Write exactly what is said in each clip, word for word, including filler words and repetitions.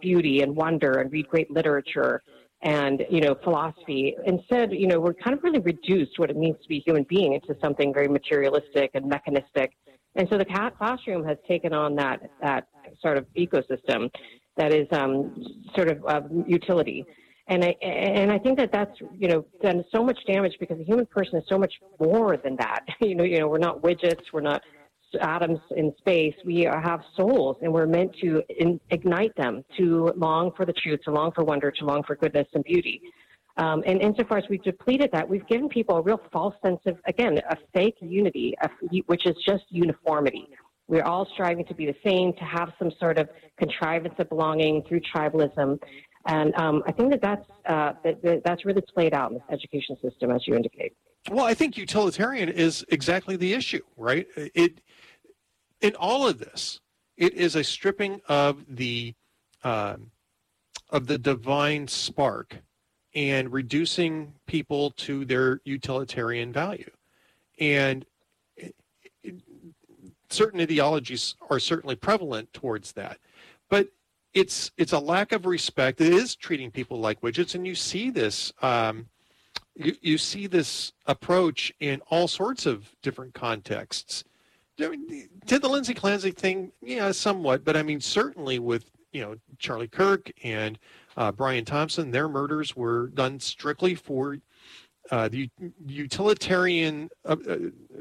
beauty and wonder and read great literature and, you know, philosophy. Instead, you know, we're kind of really reduced what it means to be a human being into something very materialistic and mechanistic. And so the classroom has taken on that, that sort of ecosystem that is um, sort of uh, utility. And I, and I think that that's, you know, done so much damage because the human person is so much more than that. You know, you know, we're not widgets, we're not atoms in space. We have souls, and we're meant to in, ignite them, to long for the truth, to long for wonder, to long for goodness and beauty. Um, and insofar as we've depleted that, we've given people a real false sense of, again, a fake unity, a, which is just uniformity. We're all striving to be the same, to have some sort of contrivance of belonging through tribalism. And um, I think that that's, uh, that, that that's really played out in this education system, as you indicate. Well, I think utilitarian is exactly the issue, right? It, in all of this, it is a stripping of the uh, of the divine spark and reducing people to their utilitarian value. And it, it, certain ideologies are certainly prevalent towards that, but it's it's a lack of respect. It is treating people like widgets, and you see this. Um, you, you see this approach in all sorts of different contexts. I mean, did the Lindsay Clancy thing? Yeah, somewhat, but I mean, certainly with you know Charlie Kirk and uh, Brian Thompson, their murders were done strictly for uh, the utilitarian, uh, uh,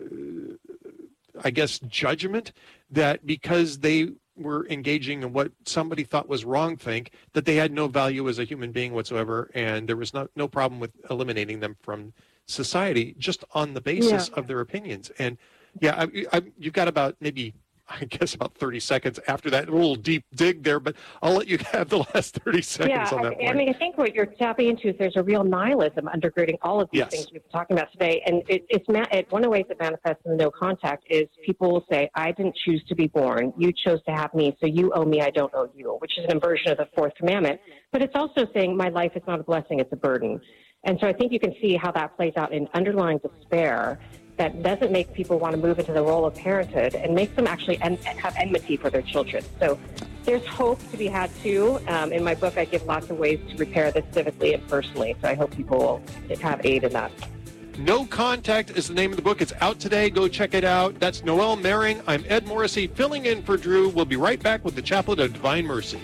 I guess, judgment that because they were engaging in what somebody thought was wrong think, that they had no value as a human being whatsoever, and there was no, no problem with eliminating them from society just on the basis yeah. of their opinions. And yeah, I, I, you've got about maybe, I guess, about thirty seconds after that. A little deep dig there, but I'll let you have the last thirty seconds yeah, on that I, point. I mean, I think what you're tapping into is there's a real nihilism undergirding all of these yes. things we've been talking about today. And it, it's ma- it, one of the ways it manifests in the no contact is people will say, I didn't choose to be born. You chose to have me, so you owe me, I don't owe you, which is an inversion of the fourth commandment. But it's also saying my life is not a blessing, it's a burden. And so I think you can see how that plays out in underlying despair that doesn't make people want to move into the role of parenthood and makes them actually en- have enmity for their children. So there's hope to be had, too. Um, in my book, I give lots of ways to repair this civically and personally, so I hope people will have aid in that. No Contact is the name of the book. It's out today. Go check it out. That's Noelle Mering. I'm Ed Morrissey, filling in for Drew. We'll be right back with the Chaplet of Divine Mercy.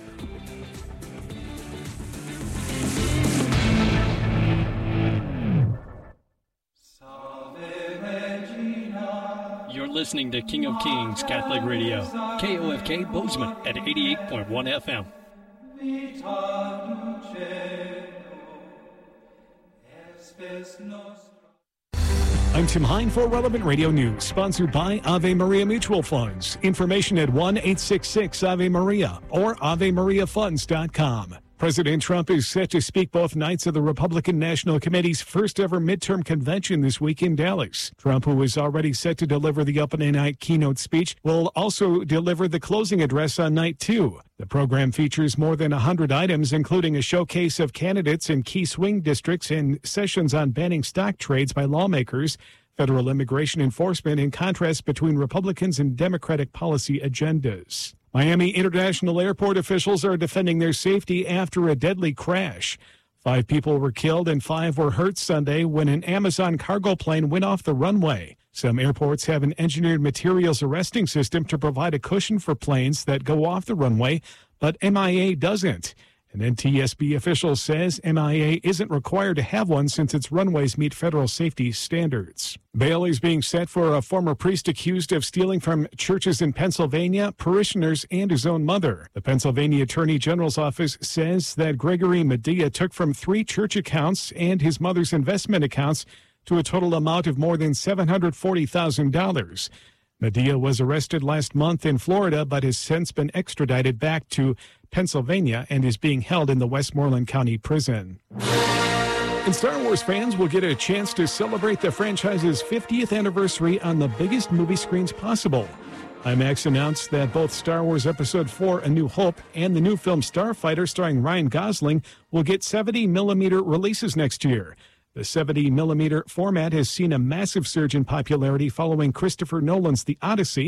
You're listening to King of Kings Catholic Radio, K O F K Bozeman at eighty-eight point one F M. I'm Tim Hine for Relevant Radio News, sponsored by Ave Maria Mutual Funds. Information at one eight six six Ave Maria or ave maria funds dot com. President Trump is set to speak both nights of the Republican National Committee's first ever midterm convention this week in Dallas. Trump, who is already set to deliver the opening night keynote speech, will also deliver the closing address on night two. The program features more than one hundred items, including a showcase of candidates in key swing districts and sessions on banning stock trades by lawmakers, federal immigration enforcement, and contrasts between Republicans and Democratic policy agendas. Miami International Airport officials are defending their safety after a deadly crash. Five people were killed and five were hurt Sunday when an Amazon cargo plane went off the runway. Some airports have an engineered materials arresting system to provide a cushion for planes that go off the runway, but M I A doesn't. An N T S B official says M I A isn't required to have one since its runways meet federal safety standards. Bail is being set for a former priest accused of stealing from churches in Pennsylvania, parishioners, and his own mother. The Pennsylvania Attorney General's office says that Gregory Medea took from three church accounts and his mother's investment accounts to a total amount of more than seven hundred forty thousand dollars. Medea was arrested last month in Florida, but has since been extradited back to Pennsylvania and is being held in the Westmoreland County Prison. And Star Wars fans will get a chance to celebrate the franchise's fiftieth anniversary on the biggest movie screens possible. IMAX announced that both Star Wars Episode four A New Hope and the new film Starfighter starring Ryan Gosling will get seventy millimeter releases next year. The seventy millimeter format has seen a massive surge in popularity following Christopher Nolan's The Odyssey.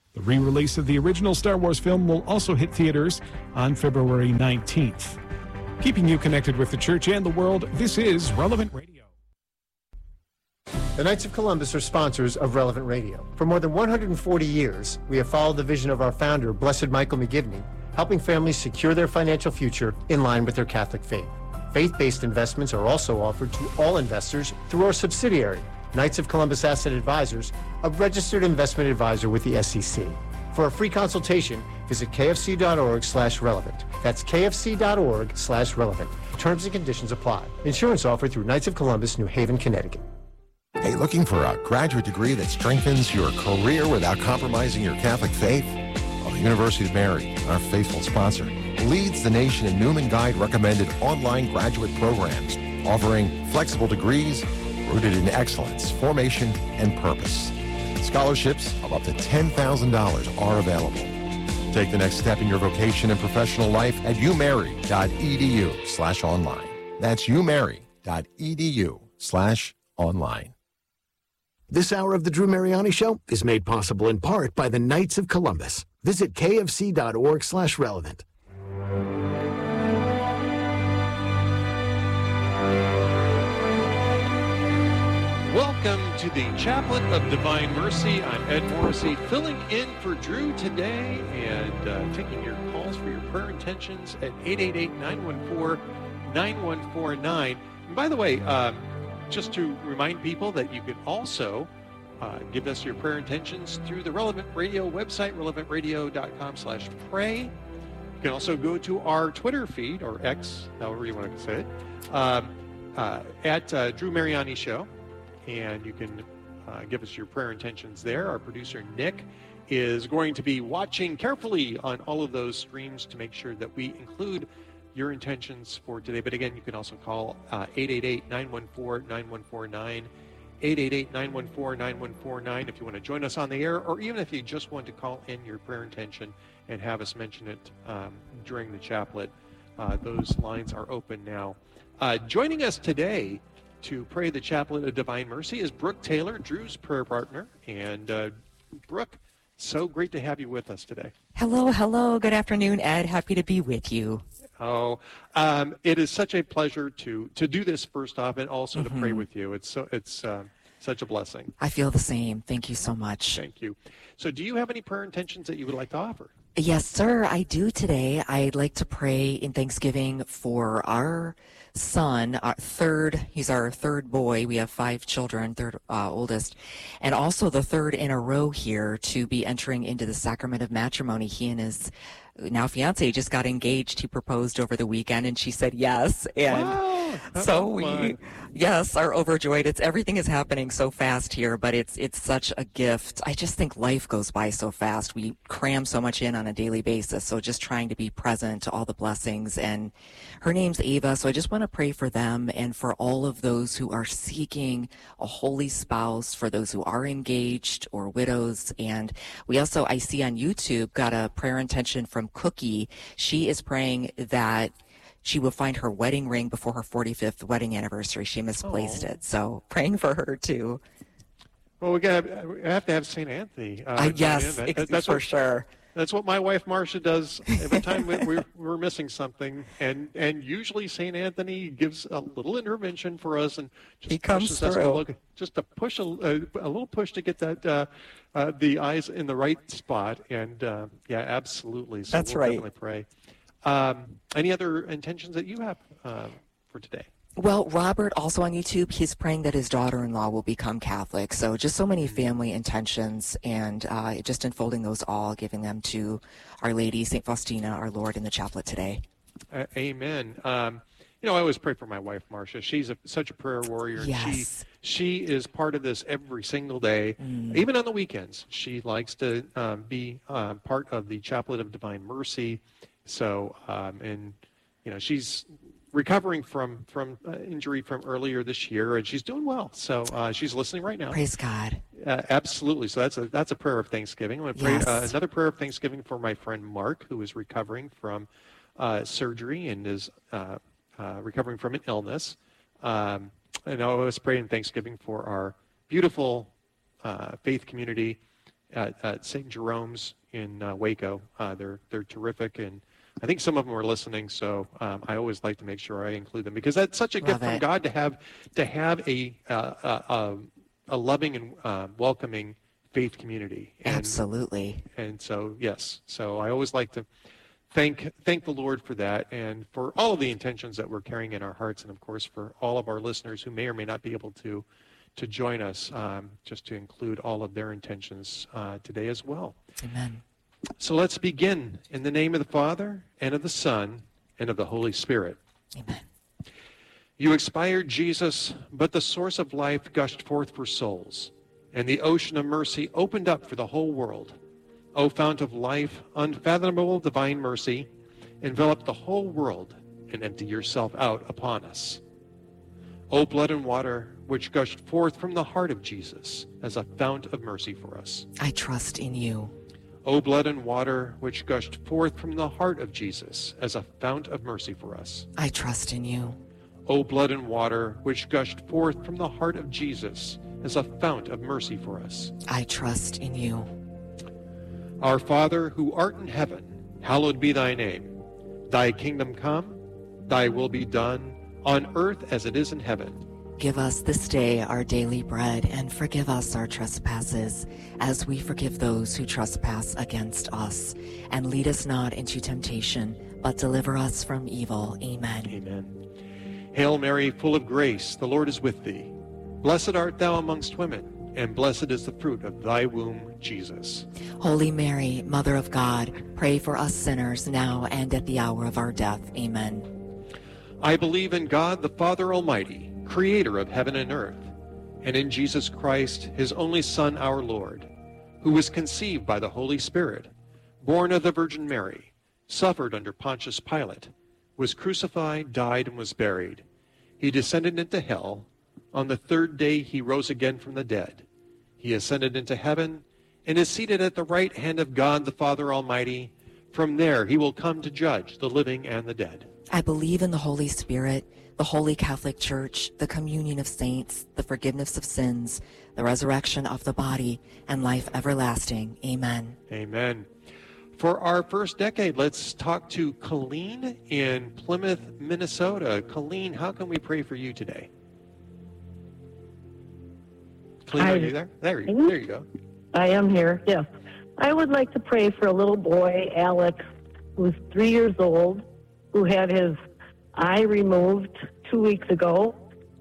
The re-release of the original Star Wars film will also hit theaters on February nineteenth. Keeping you connected with the church and the world, this is Relevant Radio. The Knights of Columbus are sponsors of Relevant Radio. For more than one hundred forty years, we have followed the vision of our founder, Blessed Michael McGivney, helping families secure their financial future in line with their Catholic faith. Faith-based investments are also offered to all investors through our subsidiary, Knights of Columbus Asset Advisors, a registered investment advisor with the S E C. For a free consultation, visit kfc.org slash relevant. That's kfc.org slash relevant. Terms and conditions apply. Insurance offered through Knights of Columbus, New Haven, Connecticut. Hey, looking for a graduate degree that strengthens your career without compromising your Catholic faith? Well, the University of Mary, our faithful sponsor, leads the nation in Newman Guide recommended online graduate programs, offering flexible degrees rooted in excellence, formation, and purpose. Scholarships of up to ten thousand dollars are available. Take the next step in your vocation and professional life at umary.edu slash online. That's umary.edu slash online. This hour of the Drew Mariani Show is made possible in part by the Knights of Columbus. Visit kfc.org slash relevant. Welcome to the Chaplet of Divine Mercy. I'm Ed Morrissey, filling in for Drew today and uh, taking your calls for your prayer intentions at eight eight eight, nine one four, nine one four nine. And by the way, um, just to remind people that you can also uh, give us your prayer intentions through the Relevant Radio website, relevant radio dot com slash pray. You can also go to our Twitter feed, or X, however you want to say it, um, uh, at uh, Drew Mariani Show. And you can uh, give us your prayer intentions there. Our producer, Nick, is going to be watching carefully on all of those streams to make sure that we include your intentions for today. But again, you can also call uh, eight eight eight, nine one four, nine one four nine, eight eight eight, nine one four, nine one four nine if you want to join us on the air, or even if you just want to call in your prayer intention and have us mention it um, during the chaplet. Uh, those lines are open now. Uh, joining us today to pray the Chaplet of Divine Mercy is Brooke Taylor, Drew's prayer partner. And uh, Brooke, so great to have you with us today. Hello, hello. Good afternoon, Ed. Happy to be with you. Oh, um, it is such a pleasure to to do this first off, and also Mm-hmm. to pray with you. It's so it's uh, such a blessing. I feel the same. Thank you so much. Thank you. So, do you have any prayer intentions that you would like to offer? Yes, sir, I do today. I'd like to pray in Thanksgiving for our son, our third, he's our third boy. We have five children, third uh, oldest, and also the third in a row here to be entering into the sacrament of matrimony. He and his now fiance just got engaged. He proposed over the weekend, and she said yes. And wow, so we, fun. yes, are overjoyed. It's everything is happening so fast here, but it's it's such a gift. I just think life goes by so fast. We cram so much in on a daily basis. So just trying to be present to all the blessings. And her name's Ava, so I just want to pray for them and for all of those who are seeking a holy spouse, for those who are engaged or widows. And we also, I see on YouTube, got a prayer intention from Cookie. She is praying that she will find her wedding ring before her forty-fifth wedding anniversary. She misplaced Aww. it. So praying for her too. Well, we, gotta, we have to have Saint Anthony. Uh, Uh, yes, that, ex- that's for what, sure. That's what my wife Marcia does every time we, we're, we're missing something, and and usually Saint Anthony gives a little intervention for us, and just He comes pushes us to through. look, just a push a, a, a little push to get that uh, uh, the eyes in the right spot, and uh, yeah, absolutely. So That's we'll right. Definitely pray. Um, any other intentions that you have uh, for today? Well, Robert, also on YouTube, he's praying that his daughter-in-law will become Catholic. So just so many family intentions, and uh, just unfolding those all, giving them to Our Lady, Saint Faustina, our Lord, in the chaplet today. Uh, amen. Um, you know, I always pray for my wife, Marcia. She's a, such a prayer warrior. Yes. And she, she is part of this every single day, Mm. even on the weekends. She likes to um, be uh, part of the Chaplet of Divine Mercy. So, um, and, you know, she's recovering from from uh, injury from earlier this year, and she's doing well. So uh, she's listening right now. Praise God. Uh, absolutely. So that's a that's a prayer of thanksgiving. I'm going to pray Yes. uh, another prayer of thanksgiving for my friend Mark, who is recovering from uh, surgery and is uh, uh, recovering from an illness. Um, and I always pray in thanksgiving for our beautiful uh, faith community at, at Saint Jerome's in uh, Waco. Uh, they're they're terrific, and I think some of them are listening. So um, I always like to make sure I include them because that's such a gift from God to have to have a uh, a, a loving and uh, welcoming faith community. And, Absolutely. And so yes, so I always like to thank thank the Lord for that and for all of the intentions that we're carrying in our hearts, and of course for all of our listeners who may or may not be able to. to join us, um, just to include all of their intentions uh, today as well. Amen. So let's begin in the name of the Father, and of the Son, and of the Holy Spirit. Amen. You expired, Jesus, but the source of life gushed forth for souls, and the ocean of mercy opened up for the whole world. O fount of life, unfathomable divine mercy, envelop the whole world and empty yourself out upon us. O blood and water, which gushed forth from the heart of Jesus as a fount of mercy for us. I trust in you. O blood and water, which gushed forth from the heart of Jesus as a fount of mercy for us. I trust in you. O blood and water, which gushed forth from the heart of Jesus as a fount of mercy for us. I trust in you. Our Father, who art in heaven, hallowed be thy name. Thy kingdom come, thy will be done, on earth as it is in heaven. Give us this day our daily bread, and forgive us our trespasses, as we forgive those who trespass against us. And lead us not into temptation, but deliver us from evil. Amen. Amen. Hail Mary, full of grace, the Lord is with thee. Blessed art thou amongst women, and blessed is the fruit of thy womb, Jesus. Holy Mary, Mother of God, pray for us sinners now and at the hour of our death. Amen. I believe in God, the Father Almighty, creator of heaven and earth, and in Jesus Christ, his only Son, our Lord, who was conceived by the Holy Spirit, born of the Virgin Mary, suffered under Pontius Pilate, was crucified, died, and was buried. He descended into hell. On the third day he rose again from the dead. He ascended into heaven and is seated at the right hand of God the Father Almighty. From there he will come to judge the living and the dead. I believe in the Holy Spirit, the Holy Catholic Church, the communion of saints, the forgiveness of sins, the resurrection of the body, and life everlasting. Amen. Amen. For our first decade, let's talk to Colleen in Plymouth, Minnesota. Colleen, how can we pray for you today? Colleen, I, are you there? There you, there you go. I am here, yes. I would like to pray for a little boy, Alex, who's three years old, who had his eye removed two weeks ago.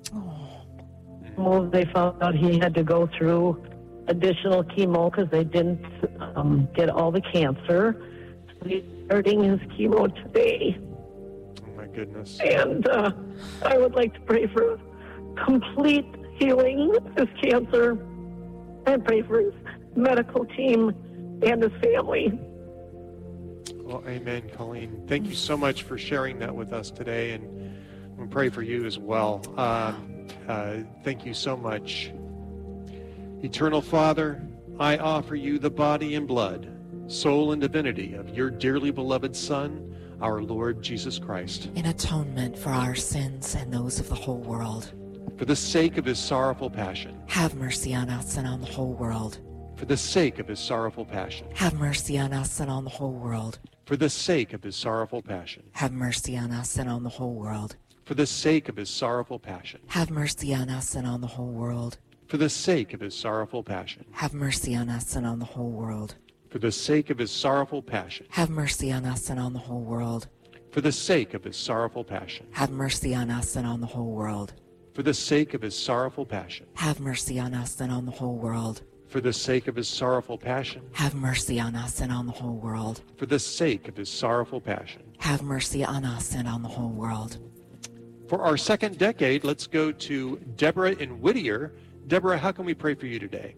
Oh. They found out he had to go through additional chemo because they didn't um, get all the cancer. He's starting his chemo today. Oh, my goodness. And uh, I would like to pray for complete healing of his cancer and pray for his medical team and his family. Well, amen, Colleen. Thank you so much for sharing that with us today, and we pray for you as well. Um, uh, thank you so much. Eternal Father, I offer you the body and blood, soul and divinity of your dearly beloved Son, our Lord Jesus Christ, in atonement for our sins and those of the whole world. For the sake of his sorrowful passion, have mercy on us and on the whole world. For the sake of his sorrowful passion, have mercy on us and on the whole world. For the sake of his sorrowful passion, have mercy on us and on the whole world. For the sake of his sorrowful passion, have mercy on us and on the whole world. For the sake of his sorrowful passion, have mercy on us and on the whole world. For the sake of his sorrowful passion, have mercy on us and on the whole world. For the sake of his sorrowful passion, have mercy on us and on the whole world. For the sake of his sorrowful passion, have mercy on us and on the whole world. For the sake of his sorrowful passion, have mercy on us and on the whole world. For the sake of his sorrowful passion, have mercy on us and on the whole world. For our second decade, let's go to Deborah in Whittier. Deborah, how can we pray for you today?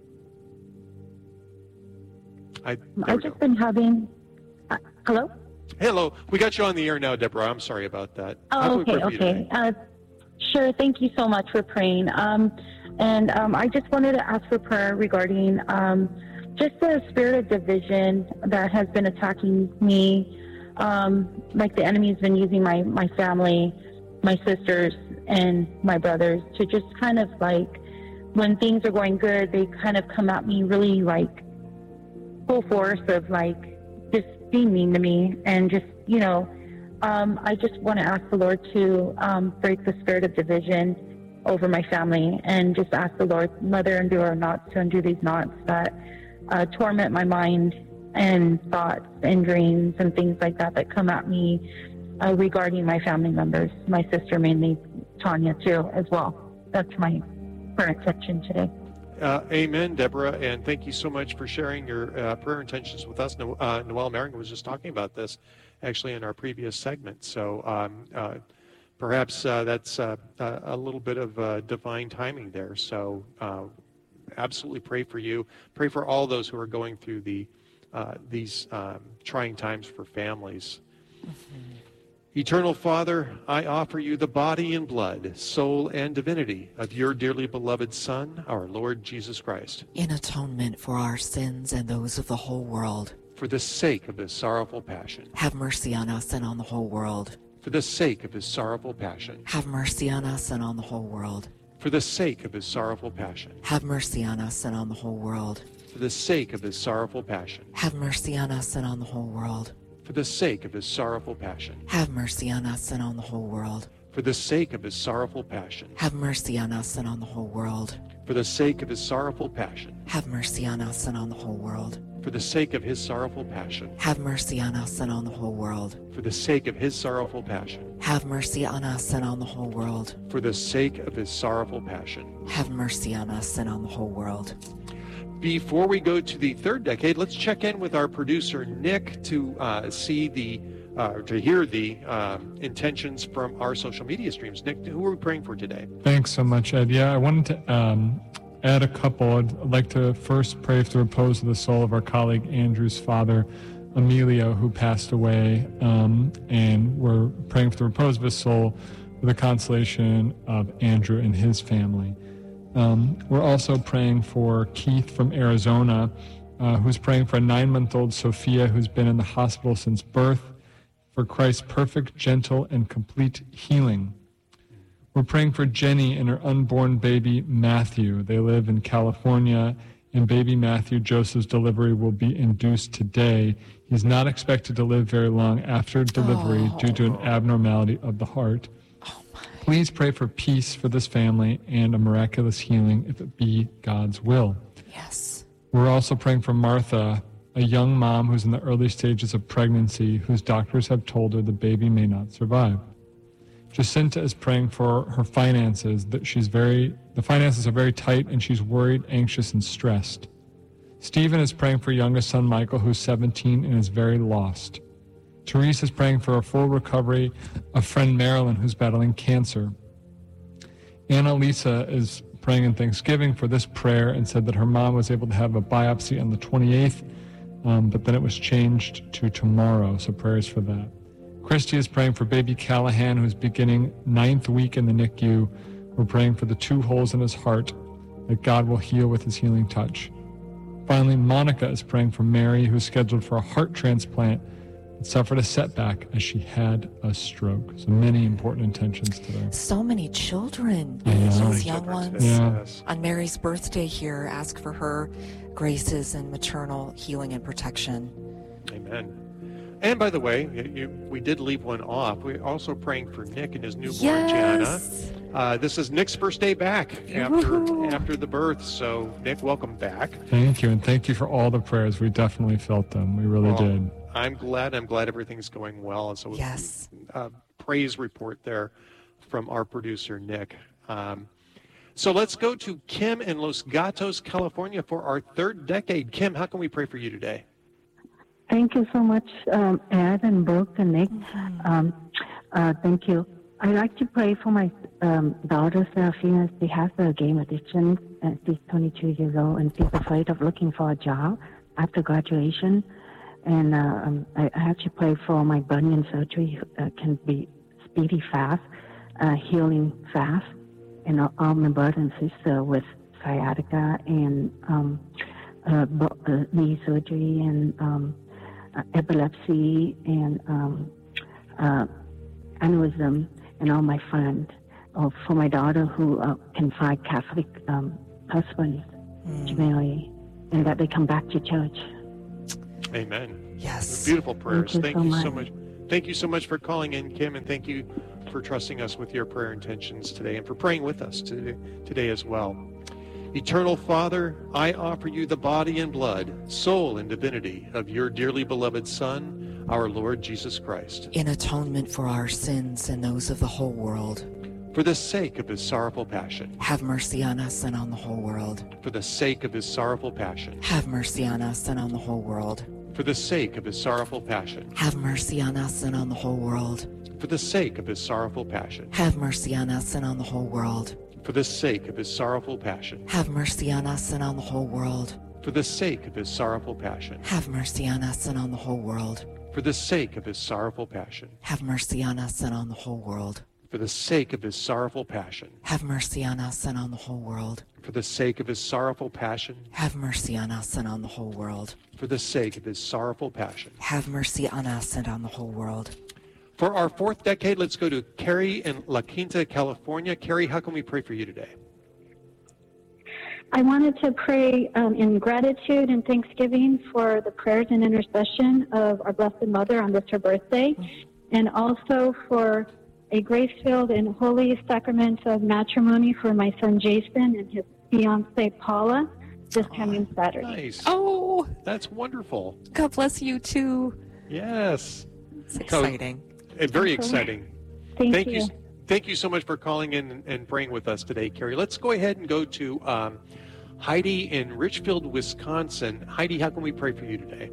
I, I've just been having... Uh, hello? Hello. We got you on the air now, Deborah. I'm sorry about that. Oh, okay, okay. Uh, sure. Thank you so much for praying. Um, and um, I just wanted to ask for prayer regarding um, just the spirit of division that has been attacking me. Um, like the enemy's been using my, my family, my sisters, and my brothers to just kind of like, when things are going good, they kind of come at me really like full force of like just being mean to me, and just, you know, um, I just want to ask the Lord to um, break the spirit of division over my family, and just ask the Lord, Mother, undo our knots, to undo these knots that uh, torment my mind and thoughts and dreams and things like that that come at me uh, regarding my family members, my sister mainly, Tanya too, as well. That's my current section today. Uh, amen, Deborah, and thank you so much for sharing your uh, prayer intentions with us. No, uh, Noelle Marion was just talking about this, actually, in our previous segment. So um, uh, perhaps uh, that's uh, a little bit of uh, divine timing there. So uh, absolutely pray for you. Pray for all those who are going through the uh, these um, trying times for families. Mm-hmm. Eternal Father, I offer you the body and blood, soul and divinity of your dearly beloved Son, our Lord Jesus Christ, in atonement for our sins and those of the whole world. For the sake of his sorrowful passion, have mercy on us and on the whole world. For the sake of his sorrowful passion, have mercy on us and on the whole world. For the sake of his sorrowful passion, have mercy on us and on the whole world. For the sake of his sorrowful passion, have mercy on us and on the whole world. For the sake of his sorrowful passion, have mercy on us and on the whole world. For the sake of his sorrowful passion, have mercy on us and on the whole world. For the sake of his sorrowful passion, have mercy on us and on the whole world. For the sake of his sorrowful passion, have mercy on us and on the whole world. For the sake of his sorrowful passion, have mercy on us and on the whole world. For the sake of his sorrowful passion, have mercy on us and on the whole world. Before we go to the third decade, let's check in with our producer, Nick, to uh, see the, uh, to hear the uh, intentions from our social media streams. Nick, who are we praying for today? Thanks so much, Ed. Yeah, I wanted to um, add a couple. I'd like to first pray for the repose of the soul of our colleague Andrew's father, Emilio, who passed away, um, and we're praying for the repose of his soul for the consolation of Andrew and his family. Um, we're also praying for Keith from Arizona, uh, who's praying for a nine-month-old Sophia who's been in the hospital since birth, for Christ's perfect, gentle, and complete healing. We're praying for Jenny and her unborn baby, Matthew. They live in California, and baby Matthew, Joseph's delivery will be induced today. He's not expected to live very long after delivery oh. due to an abnormality of the heart. Please pray for peace for this family and a miraculous healing if it be God's will. Yes. We're also praying for Martha, a young mom who's in the early stages of pregnancy, whose doctors have told her the baby may not survive. Jacinta is praying for her finances, that she's very, the finances are very tight and she's worried, anxious, and stressed. Stephen is praying for youngest son Michael, who's seventeen and is very lost. Therese is praying for a full recovery of friend Marilyn, who's battling cancer. Anna Lisa is praying in thanksgiving for this prayer and said that her mom was able to have a biopsy on the twenty-eighth, um, but then it was changed to tomorrow, so prayers for that. Christy is praying for baby Callahan, who's beginning ninth week in the N I C U. We're praying for the two holes in his heart, that God will heal with his healing touch. Finally, Monica is praying for Mary, who's scheduled for a heart transplant, suffered a setback as she had a stroke. So many important intentions today. So many children, yeah. those young ones. Yeah. On Mary's birthday here, ask for her graces and maternal healing and protection. Amen. And by the way, you, you, we did leave one off. We're also praying for Nick and his newborn yes. Gianna. Uh, this is Nick's first day back after Woo-hoo. after the birth. So, Nick, welcome back. Thank you, and thank you for all the prayers. We definitely felt them. We really well, did. I'm glad. I'm glad everything's going well. And so, yes. uh, praise report there from our producer, Nick. Um, so let's go to Kim in Los Gatos, California for our third decade. Kim, how can we pray for you today? Thank you so much, um, Ed and Brooke and Nick. Um, uh, thank you. I'd like to pray for my um, daughter, Seraphina. She has a game addiction, and she's twenty-two years old, and she's afraid of looking for a job after graduation. And uh, um, I, I have to pray for my bunion surgery uh, can be speedy, fast, uh, healing fast, and all my brothers and sisters with sciatica and um, uh, uh, knee surgery and um, uh, epilepsy and um, uh, aneurysm, and all my friends. Or for my daughter who uh, can find Catholic um, husbands mm. to marry, and that they come back to church. Amen. Yes. Beautiful prayers. Thank you Thank so you so much. much. Thank you so much for calling in, Kim, and thank you for trusting us with your prayer intentions today and for praying with us today, today as well. Eternal Father, I offer you the body and blood, soul and divinity of your dearly beloved Son, our Lord Jesus Christ. In atonement for our sins and those of the whole world. For the sake of his sorrowful passion. Have mercy on us and on the whole world. For the sake of his sorrowful passion. Have mercy on us and on the whole world. For the sake of his sorrowful passion. Have mercy on us and on the whole world. For the sake of his sorrowful passion. Have mercy on us and on the whole world. For the sake of his sorrowful passion. Have mercy on us and on the whole world. For the sake of his sorrowful passion. Have mercy on us and on the whole world. For the sake of his sorrowful passion. Have mercy on us and on the whole world. For the sake of his sorrowful passion. Have mercy on us and on the whole world. For the sake of his sorrowful passion. Have mercy on us and on the whole world. For the sake of his sorrowful passion. Have mercy on us and on the whole world. For our fourth decade, let's go to Carrie in La Quinta, California. Carrie, how can we pray for you today? I wanted to pray um, in gratitude and thanksgiving for the prayers and intercession of our Blessed Mother on this her birthday, and also for a grace-filled and holy sacrament of matrimony for my son Jason and his fiancée Paula this coming Saturday. Nice. Oh, that's wonderful. God bless you too. Yes. It's exciting. So, very exciting. Thank, Thank you. you. Thank you so much for calling in and, and praying with us today, Carrie. Let's go ahead and go to um, Heidi in Richfield, Wisconsin. Heidi, how can we pray for you today?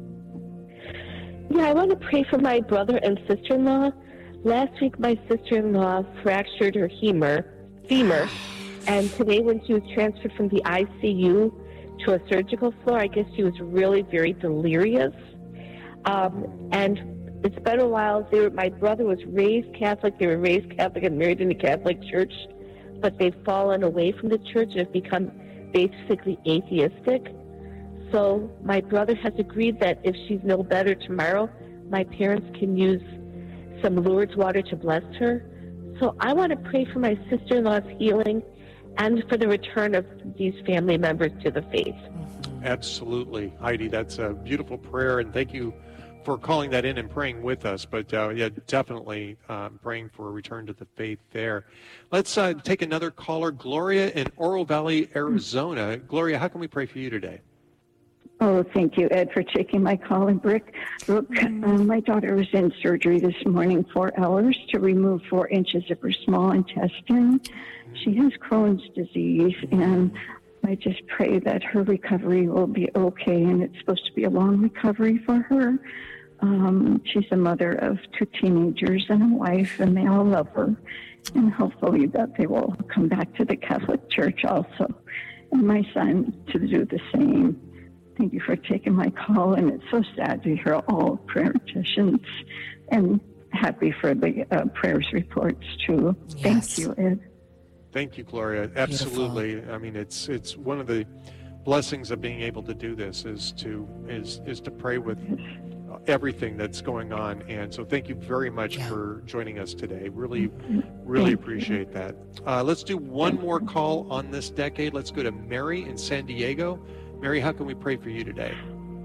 Yeah, I want to pray for my brother and sister-in-law. Last week, my sister-in-law fractured her femur, femur, and today when she was transferred from the I C U to a surgical floor, I guess she was really very delirious. Um, and it's been a while. They were, my brother was raised Catholic. They were raised Catholic and married in a Catholic church, but they've fallen away from the church and have become basically atheistic. So my brother has agreed that if she's no better tomorrow, my parents can use some Lourdes water to bless her. So I want to pray for my sister-in-law's healing and for the return of these family members to the faith. Absolutely, Heidi. That's a beautiful prayer, and thank you for calling that in and praying with us. But uh, yeah, definitely um, praying for a return to the faith there. Let's uh, take another caller, Gloria in Oro Valley, Arizona. Gloria, how can we pray for you today? Oh, thank you, Ed, for taking my call. And Brooke, Brooke Mm-hmm. uh, my daughter was in surgery this morning, four hours, to remove four inches of her small intestine. She has Crohn's disease, and I just pray that her recovery will be okay, and it's supposed to be a long recovery for her. Um, she's a mother of two teenagers and a wife, and they all love her, and hopefully that they will come back to the Catholic Church also, and my son to do the same. Thank you for taking my call, and it's so sad to hear all prayer petitions, and happy for the uh, prayers reports too. Yes. Thank you, Ed. Thank you, Gloria. Absolutely. Beautiful. I mean, it's it's one of the blessings of being able to do this is to is is to pray with everything that's going on. And so thank you very much yeah. for joining us today. Really, really thank appreciate you. that. Uh, let's do one more call on this decade. Let's go to Mary in San Diego. Mary, how can we pray for you today?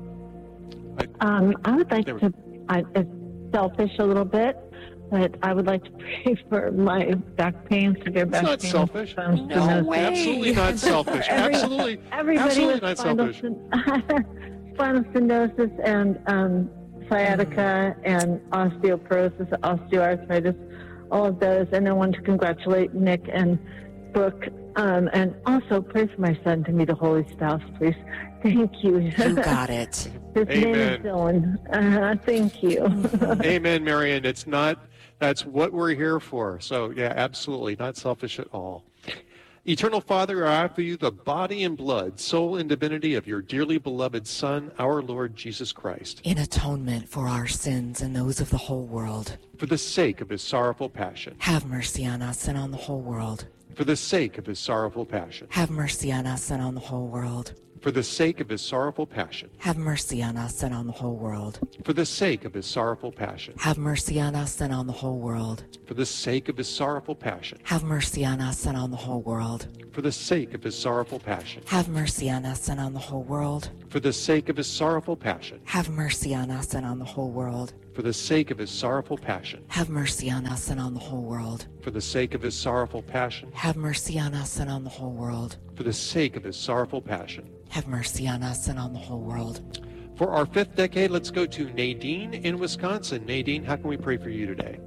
I, um, I would like to, I, it's selfish a little bit, but I would like to pray for my back pain, severe back pain. It's not selfish. No way. Absolutely not selfish. Every, absolutely. Everybody absolutely with not spinal, selfish. spinal stenosis and um, sciatica mm. and osteoporosis, osteoarthritis, all of those. And I want to congratulate Nick and Brooke, um, and also pray for my son to meet a holy spouse, please. Thank you. You got it. His Amen. name is Dylan. Uh, thank you. Amen, Marion. It's not, that's what we're here for. So, yeah, absolutely, not selfish at all. Eternal Father, I offer you the body and blood, soul and divinity of your dearly beloved Son, our Lord Jesus Christ. In atonement for our sins and those of the whole world. For the sake of his sorrowful passion. Have mercy on us and on the whole world. For the sake of his sorrowful passion. Have mercy on us and on the whole world. for the sake of his sorrowful passion. Have mercy on us and on the whole world. For the sake of his sorrowful passion. Have mercy on us and on the whole world. For the sake of his sorrowful passion. Have mercy on us and on the whole world. For the sake of his sorrowful passion. Have mercy on us and on the whole world. For the sake of his sorrowful passion. Have mercy on us and on the whole world. For the sake of his sorrowful passion. Have mercy on us and on the whole world. For the sake of his sorrowful passion. Have mercy on us and on the whole world. For the sake of his sorrowful passion. Have mercy on us and on the whole world. For our fifth decade, let's go to Nadine in Wisconsin. Nadine, how can we pray for you today?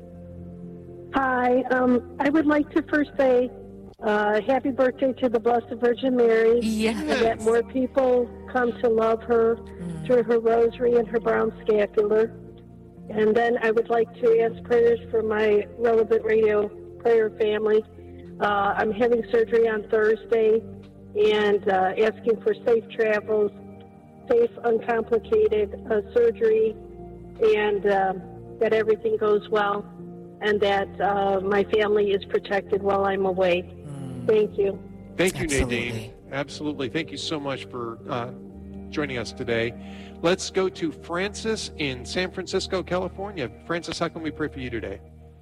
Hi. Um, I would like to first say uh, happy birthday to the Blessed Virgin Mary. Yes. And that more people come to love her mm. through her rosary and her brown scapular. And then I would like to ask prayers for my Relevant Radio prayer family. Uh, I'm having surgery on Thursday and uh, asking for safe travels, safe, uncomplicated uh, surgery, and uh, that everything goes well, and that uh, my family is protected while I'm away. Mm. Thank you. Thank you, Absolutely. Nadine. Absolutely. Thank you so much for uh, joining us today. Let's go to Francis in San Francisco, California. Francis, how can we pray for you today?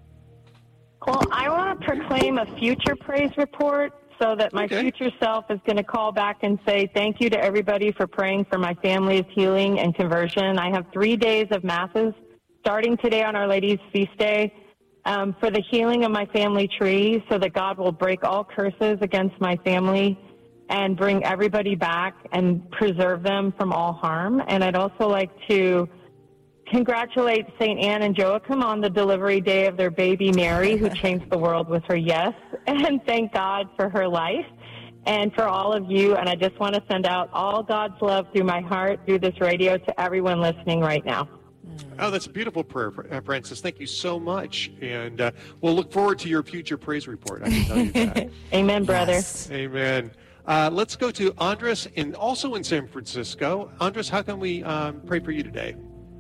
Well, I want to proclaim a future praise report so that my okay. future self is going to call back and say thank you to everybody for praying for my family's healing and conversion. I have three days of masses starting today on Our Lady's feast day um, for the healing of my family tree so that God will break all curses against my family and bring everybody back and preserve them from all harm. And I'd also like to congratulate Saint Anne and Joachim on the delivery day of their baby Mary, who changed the world with her yes, and thank God for her life and for all of you. And I just want to send out all God's love through my heart, through this radio, to everyone listening right now. Oh, that's a beautiful prayer, Francis. Thank you so much. And uh, we'll look forward to your future praise report. I can tell you that. Amen, brother. Yes. Amen. Uh, let's go to Andres, in, also in San Francisco. Andres, how can we um, pray for you today?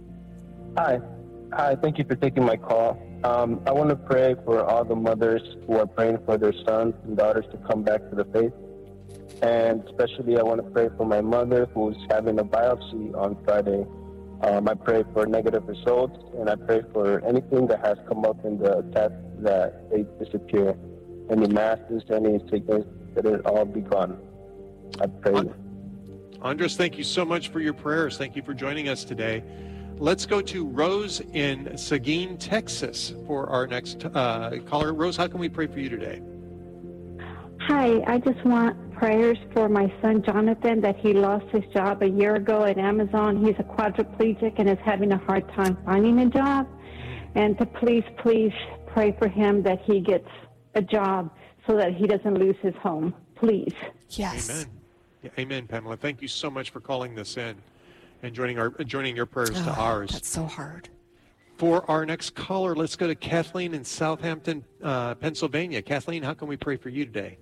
Hi. Hi, thank you for taking my call. Um, I want to pray for all the mothers who are praying for their sons and daughters to come back to the faith. And especially I want to pray for my mother who's having a biopsy on Friday. Um, I pray for negative results, and I pray for anything that has come up in the test that they disappear. Any masses, any sickness, that it all be gone. I pray. Andres, thank you so much for your prayers. Thank you for joining us today. Let's go to Rose in Seguin, Texas for our next uh, caller. Rose, how can we pray for you today? Hi, I just want prayers for my son Jonathan that he lost his job a year ago at Amazon. He's a quadriplegic and is having a hard time finding a job. And to please, please pray for him that he gets a job so that he doesn't lose his home. Please. Yes. Amen. Yeah, amen, Pamela. Thank you so much for calling this in and joining our joining your prayers oh, to ours. That's so hard. For our next caller, let's go to Kathleen in Southampton, uh, Pennsylvania. Kathleen, how can we pray for you today?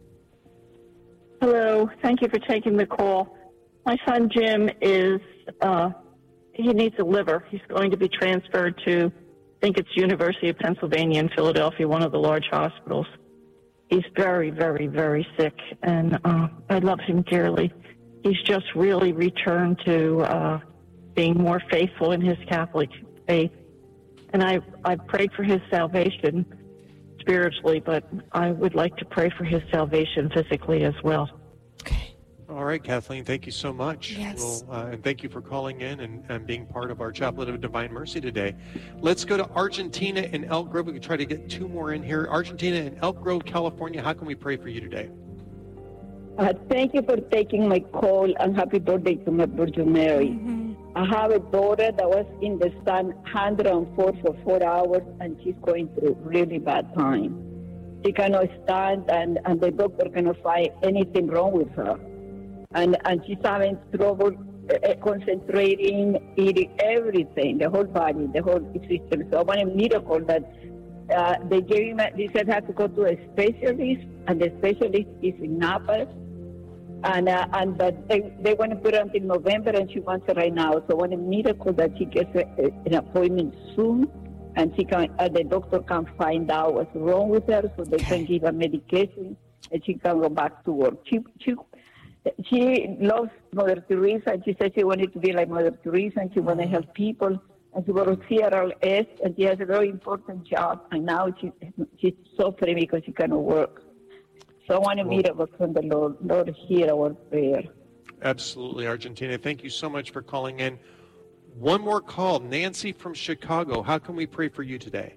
Hello. Thank you for taking the call. My son Jim is, uh, he needs a liver. He's going to be transferred to, I think it's University of Pennsylvania in Philadelphia, one of the large hospitals. He's very, very, very sick, and uh, I love him dearly. He's just really returned to uh, being more faithful in his Catholic faith. And I, I've prayed for his salvation spiritually, but I would like to pray for his salvation physically as well. Okay. All right, Kathleen, thank you so much. Yes. Well, uh, and thank you for calling in and, and being part of our Chaplet of Divine Mercy today. Let's go to Argentina and Elk Grove. We can try to get two more in here. Argentina and Elk Grove, California. How can we pray for you today? Uh, thank you for taking my call, and happy birthday to my Virgin Mary. Mm-hmm. I have a daughter that was in the sun one hundred four for four hours, and she's going through really bad time. She cannot stand, and, and the doctor cannot find anything wrong with her. And and she's having trouble uh, concentrating, eating everything, the whole body, the whole system. So I want a miracle that uh, they gave him, they said I have to go to a specialist, and the specialist is in Napa. And uh, and that they, they want to put her until November, and she wants it right now. So I want a miracle that she gets a, a, an appointment soon, and she can, uh, the doctor can find out what's wrong with her, so they can give her medication, and she can go back to work. She, she, she loves Mother Teresa, and she said she wanted to be like Mother Teresa, and she wanted to help people. And she works here at S, and she has a very important job. And now she, she's suffering because she cannot work. So I want to meet up from the Lord. Lord, hear our prayer. Absolutely, Argentina. Thank you so much for calling in. One more call. Nancy from Chicago. How can we pray for you today?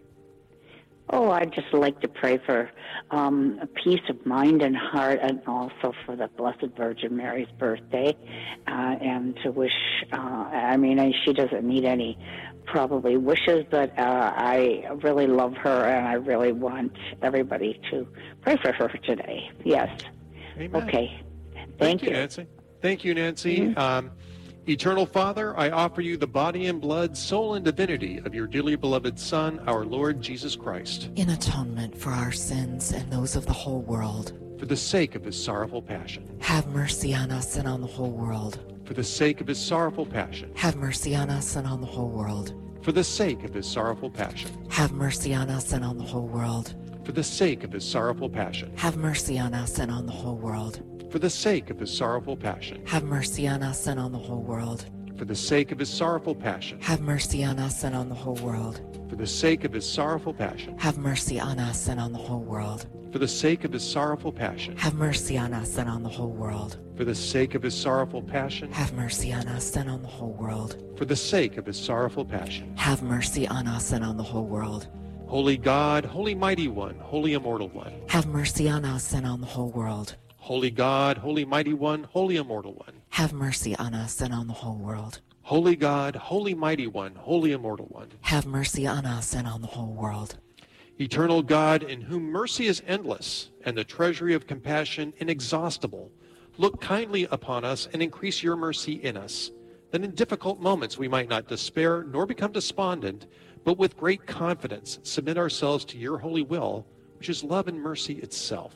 Oh, I'd just like to pray for um, a peace of mind and heart, and also for the Blessed Virgin Mary's birthday, uh, and to wish, uh, I mean, she doesn't need any probably wishes, but uh, I really love her, and I really want everybody to pray for her today. Yes. Amen. Okay. Thank, Thank you, you. Nancy. Thank you, Nancy. Mm-hmm. Um, Eternal Father, I offer you the body and blood, soul and divinity of your dearly beloved Son, our Lord Jesus Christ, in atonement for our sins and those of the whole world. For the sake of his sorrowful passion. Have mercy on us and on the whole world. For the sake of his sorrowful passion. Have mercy on us and on the whole world. For the sake of his sorrowful passion. Have mercy on us and on the whole world. For the sake of his sorrowful passion. Have mercy on us and on the whole world. For the sake of his sorrowful passion. Have mercy on us and on the whole world. For the sake of his sorrowful passion. Have mercy on us and on the whole world. For the sake of his sorrowful passion. Have mercy on us and on the whole world. For the sake of his sorrowful passion. Have mercy on us and on the whole world. For the sake of his sorrowful passion. Have mercy on us and on the whole world. For the sake of his sorrowful passion. Have mercy on us and on the whole world. Holy God, Holy Mighty One, Holy Immortal One. Have mercy on us and on the whole world. Holy God, Holy Mighty One, Holy Immortal One. Have mercy on us and on the whole world. Holy God, Holy Mighty One, Holy Immortal One. Have mercy on us and on the whole world. Eternal God, in whom mercy is endless and the treasury of compassion inexhaustible, look kindly upon us and increase your mercy in us, that in difficult moments we might not despair nor become despondent, but with great confidence submit ourselves to your holy will, which is love and mercy itself.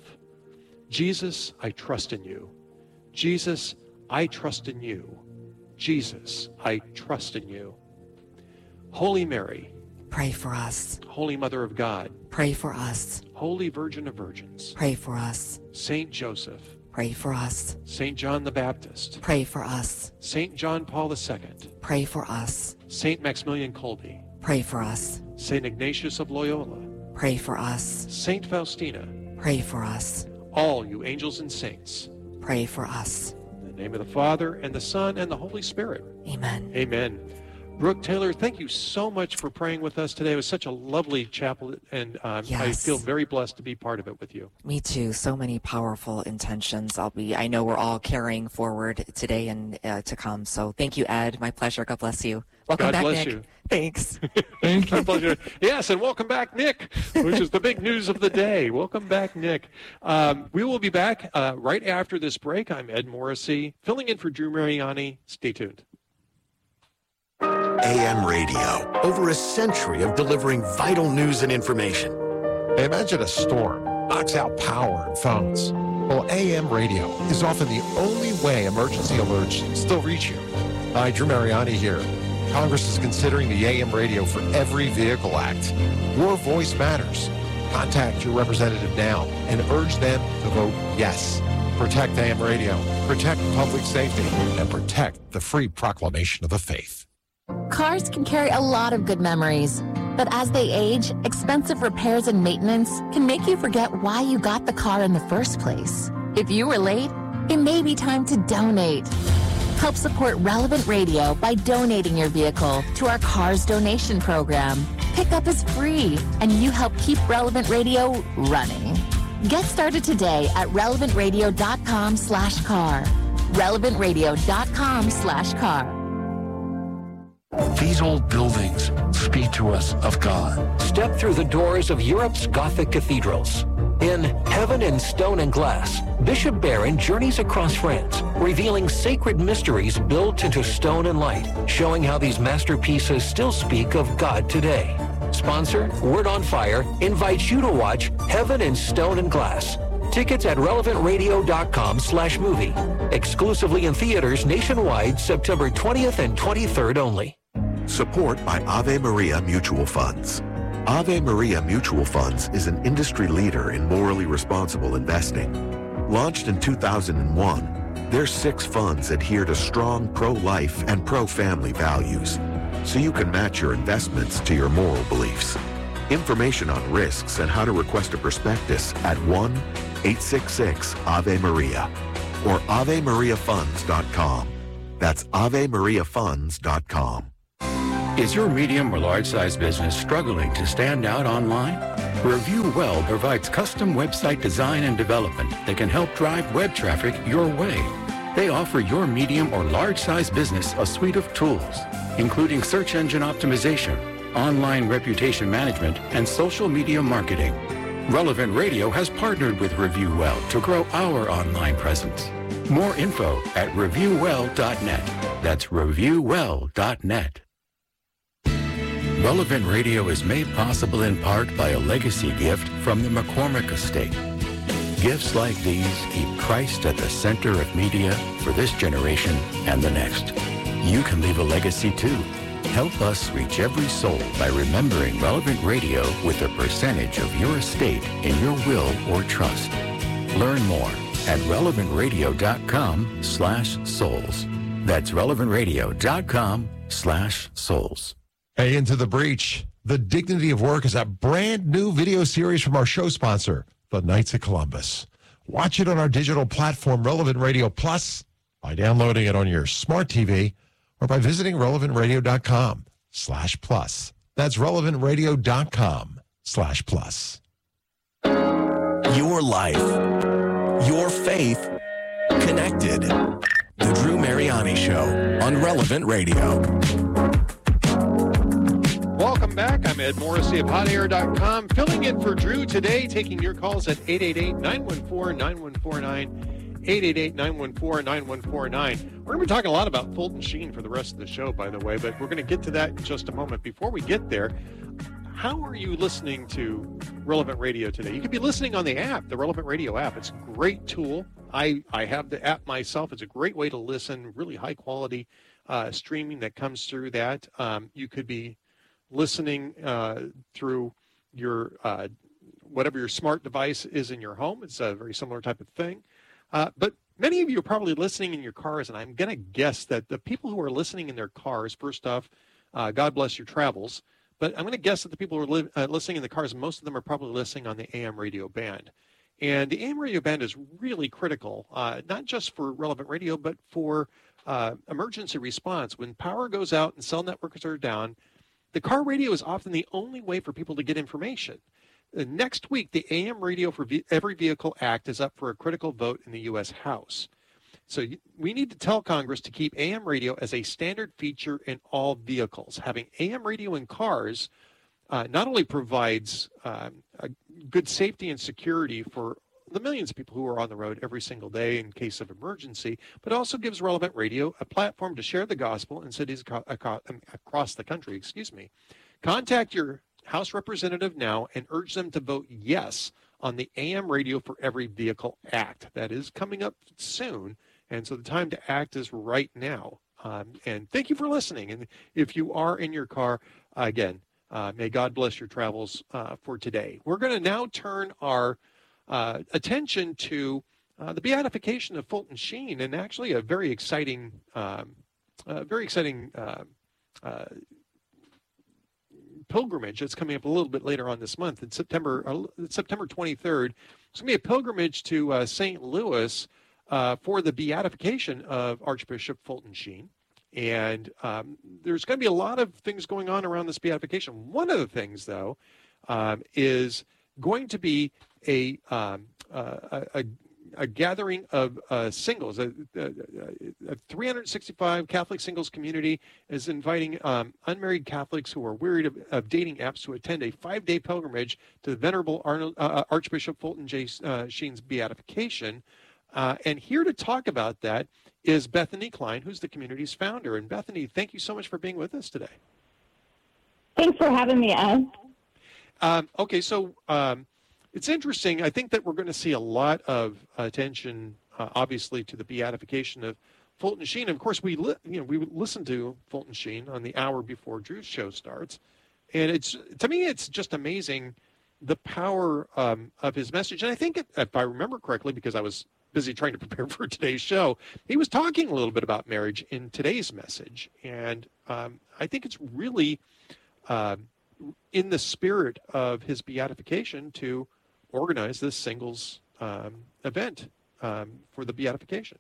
Jesus, I trust in you. Jesus, I trust in you. Jesus, I trust in you. Holy Mary, pray for us. Holy Mother of God, pray for us. Holy Virgin of Virgins, pray for us. Saint Joseph, pray for us. Saint John the Baptist, pray for us. Saint John Paul the Second, pray for us. Saint Maximilian Kolbe, pray for us. Saint Ignatius of Loyola, pray for us. Saint Faustina, pray for us. All you angels and saints, pray for us. In the name of the Father, and the Son, and the Holy Spirit. Amen. Amen. Brooke Taylor, thank you so much for praying with us today. It was such a lovely chapel, and um, yes. I feel very blessed to be part of it with you. Me too. So many powerful intentions. I'll be. I know we're all carrying forward today and uh, to come. So thank you, Ed. My pleasure. God bless you. Welcome God back, bless Nick. you. Thanks. Thank you. My pleasure. Yes, and welcome back, Nick, which is the big news of the day. Welcome back, Nick. Um, we will be back uh, right after this break. I'm Ed Morrissey, filling in for Drew Mariani. Stay tuned. A M radio, over a century of delivering vital news and information. Imagine a storm knocks out power and phones. Well, A M radio is often the only way emergency alerts still reach you. Hi, Drew Mariani here. Congress is considering the A M radio for Every Vehicle Act. Your voice matters. Contact your representative now and urge them to vote yes. Protect A M radio, protect public safety, and protect the free proclamation of the faith. Cars can carry a lot of good memories, but as they age, expensive repairs and maintenance can make you forget why you got the car in the first place. If you were late, it may be time to donate. Help support Relevant Radio by donating your vehicle to our Cars Donation Program. Pickup is free, and you help keep Relevant Radio running. Get started today at relevantradio.com slash car. relevantradio.com slash car. These old buildings speak to us of God. Step through the doors of Europe's Gothic cathedrals. In Heaven in Stone and Glass, Bishop Barron journeys across France, revealing sacred mysteries built into stone and light, showing how these masterpieces still speak of God today. Sponsor, Word on Fire, invites you to watch Heaven in Stone and Glass. Tickets at relevantradio.com slash movie. Exclusively in theaters nationwide, September twentieth and twenty-third only. Support by Ave Maria Mutual Funds. Ave Maria Mutual Funds is an industry leader in morally responsible investing. Launched in two thousand one, Their six funds adhere to strong pro-life and pro-family values, so you can match your investments to your moral beliefs. Information on risks and how to request a prospectus at one eight six six Ave Maria or ave maria funds dot com. That's ave maria funds dot com. Is your medium or large size business struggling to stand out online? Review Well provides custom website design and development that can help drive web traffic your way. They offer your medium or large size business a suite of tools, including search engine optimization, online reputation management, and social media marketing. Relevant Radio has partnered with Review Well to grow our online presence. More info at review well dot net. That's review well dot net. Relevant Radio is made possible in part by a legacy gift from the McCormick Estate. Gifts like these keep Christ at the center of media for this generation and the next. You can leave a legacy too. Help us reach every soul by remembering Relevant Radio with a percentage of your estate in your will or trust. Learn more at relevant radio dot com slash souls. That's relevant radio dot com slash souls. Hey, Into the Breach. The Dignity of Work is a brand new video series from our show sponsor, the Knights of Columbus. Watch it on our digital platform, Relevant Radio Plus, by downloading it on your smart T V or by visiting relevant radio dot com slash plus. That's relevant radio dot com slash plus. Your life, your faith, connected. The Drew Mariani Show on Relevant Radio. Welcome back. I'm Ed Morrissey of hot air dot com, filling in for Drew today, taking your calls at eight eight eight, nine one four, nine one four nine, eight eight eight, nine one four, nine one four nine. We're going to be talking a lot about Fulton Sheen for the rest of the show, by the way, but we're going to get to that in just a moment. Before we get there, how are you listening to Relevant Radio today? You could be listening on the app, the Relevant Radio app. It's a great tool. I, I have the app myself. It's a great way to listen, really high quality uh, streaming that comes through that. Um, you could be listening uh, through your uh, whatever your smart device is in your home. It's a very similar type of thing. Uh, but many of you are probably listening in your cars, and I'm going to guess that the people who are listening in their cars, first off, uh, God bless your travels, but I'm going to guess that the people who are li- uh, listening in the cars, most of them are probably listening on the A M radio band. And the A M radio band is really critical, uh, not just for Relevant Radio, but for uh, emergency response. When power goes out and cell networks are down, the car radio is often the only way for people to get information. Uh, next week, the A M Radio for v- Every Vehicle Act is up for a critical vote in the U S House. So you, we need to tell Congress to keep A M radio as a standard feature in all vehicles. Having A M radio in cars uh, not only provides uh, a good safety and security for the millions of people who are on the road every single day in case of emergency, but also gives Relevant Radio a platform to share the gospel in cities across the country. Excuse me. Contact your House representative now and urge them to vote yes on the A M Radio for Every Vehicle Act. That is coming up soon, and so the time to act is right now. Um, and thank you for listening. And if you are in your car, uh, again, uh, may God bless your travels uh, for today. We're going to now turn our uh, attention to uh, the beatification of Fulton Sheen, and actually a very exciting, um, uh, very exciting uh, uh, pilgrimage that's coming up a little bit later on this month in September, uh, September twenty-third. It's going to be a pilgrimage to uh, Saint Louis uh, for the beatification of Archbishop Fulton Sheen. And um, there's going to be a lot of things going on around this beatification. One of the things, though, um, is going to be a, um, uh, a, a gathering of uh, singles. A, a, a three hundred sixty-five Catholic singles community is inviting um, unmarried Catholics who are wearied of, of dating apps to attend a five-day pilgrimage to the Venerable Arnold, uh, Archbishop Fulton J. Uh, Sheen's beatification. Uh, and here to talk about that is Bethany Klein, who's the community's founder. And Bethany, thank you so much for being with us today. Thanks for having me, Ed. Um, okay, so um, it's interesting. I think that we're going to see a lot of attention, uh, obviously, to the beatification of Fulton Sheen. Of course, we li- you know we listen to Fulton Sheen on the hour before Drew's show starts, and it's to me it's just amazing the power um, of his message. And I think, it, if I remember correctly, because I was busy trying to prepare for today's show, he was talking a little bit about marriage in today's message. And um, I think it's really uh, in the spirit of his beatification to organize this singles um, event um, for the beatification.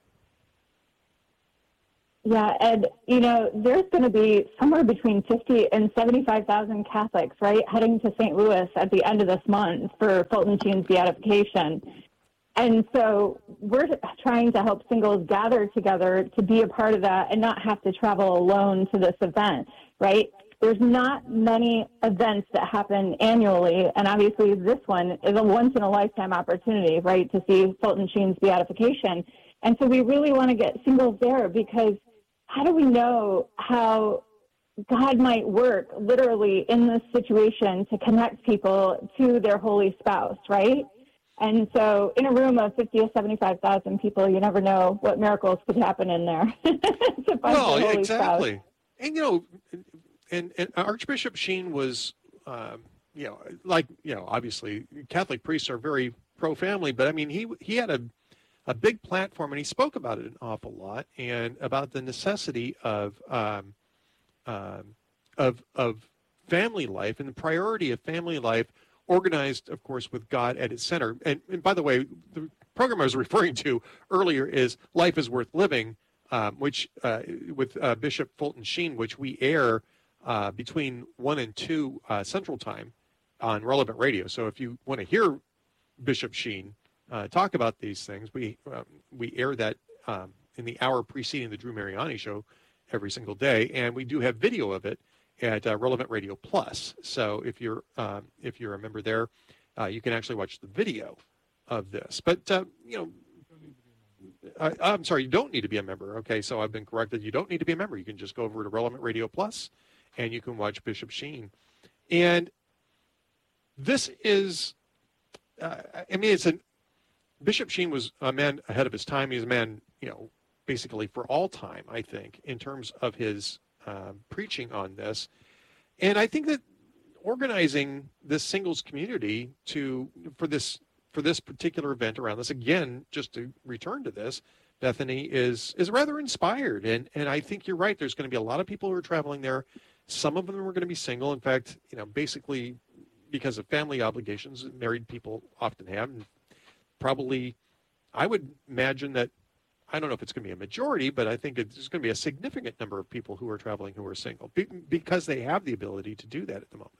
Yeah, Ed, you know, there's going to be somewhere between fifty and seventy-five thousand Catholics, right, heading to Saint Louis at the end of this month for Fulton Sheen's beatification. And so we're trying to help singles gather together to be a part of that and not have to travel alone to this event, right? There's not many events that happen annually, and obviously this one is a once-in-a-lifetime opportunity, right, to see Fulton Sheen's beatification. And so we really want to get singles there, because how do we know how God might work literally in this situation to connect people to their holy spouse, right? And so in a room of fifty to seventy-five thousand people, you never know what miracles could happen in there. to find well, the holy exactly. spouse. And, you know, and, and Archbishop Sheen was, um, you know, like, you know, obviously Catholic priests are very pro-family, but I mean, he he had a a big platform, and he spoke about it an awful lot, and about the necessity of um, um, of of family life and the priority of family life, organized, of course, with God at its center. And, and by the way, the program I was referring to earlier is Life is Worth Living, um, which uh, with uh, Bishop Fulton Sheen, which we air uh, between one and two uh, Central Time on Relevant Radio. So if you want to hear Bishop Sheen Uh, talk about these things, we um, we air that um, in the hour preceding the Drew Mariani Show every single day, and we do have video of it at uh, Relevant Radio Plus. So if you're um, if you're a member there, uh, you can actually watch the video of this. But uh, you know, I, I'm sorry, you don't need to be a member. Okay, so I've been corrected. You don't need to be a member. You can just go over to Relevant Radio Plus, and you can watch Bishop Sheen. And this is, uh, I mean, it's an Bishop Sheen was a man ahead of his time. He's a man, you know, basically for all time, I think, in terms of his uh, preaching on this. And I think that organizing this singles community to for this for this particular event around this, again, just to return to this, Bethany, is is rather inspired. And and I think you're right. There's going to be a lot of people who are traveling there. Some of them are going to be single. In fact, you know, basically because of family obligations, married people often have. And probably, I would imagine that, I don't know if it's going to be a majority, but I think it's going to be a significant number of people who are traveling who are single, be, because they have the ability to do that at the moment.